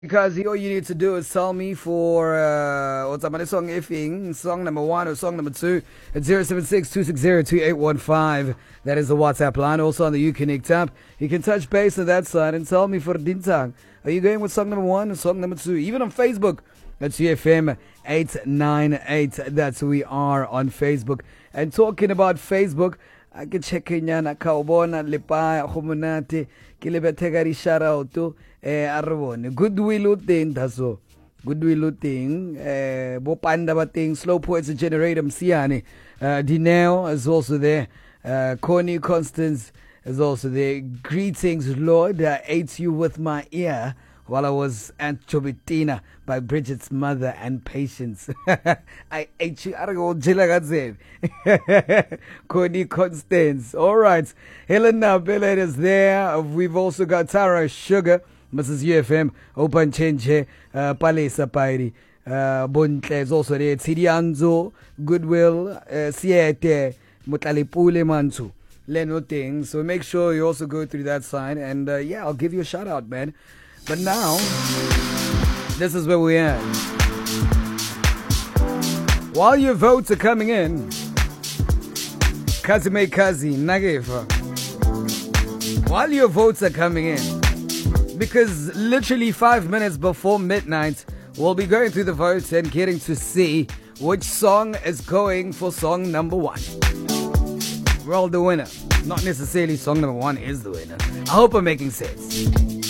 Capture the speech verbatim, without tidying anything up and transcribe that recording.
Because all you need to do is tell me for uh, what's up, my song ifing, song number one or song number two at zero seven six, two six zero, two eight one five. That is the WhatsApp line. Also on the Uconnect app, you can touch base on that side and tell me for Dintang. Are you going with song number one or song number two? Even on Facebook, that's U F M eight nine eight. That's who we are on Facebook. And talking about Facebook, I can check in yana kaubona lipa humunati kilibetega shout out to eh arabone goodwill uting daso goodwill uting eh bopanda bating slow poets generator msiani uh Dineo is also there, uh Connie Constance is also there. Greetings Lord, I ate you with my ear while I was Aunt Chobitina by Bridget's mother and Patience. I ate you. I don't know what Connie Constance. All right. Helena Billett is there. We've also got Tara Sugar, Missus U F M, Open Change, uh, Palesa Pairi. Uh, Bontle is also there. Tidianzo, Goodwill, uh, Siete, Mutalipule Mansu. Leno thing. So make sure you also go through that side. And uh, yeah, I'll give you a shout out, man. But now, this is where we are. While your votes are coming in, Kazime Kazi, Nagefa. While your votes are coming in, because literally five minutes before midnight, we'll be going through the votes and getting to see which song is going for song number one. We're all the winner. Not necessarily song number one is the winner. I hope I'm making sense.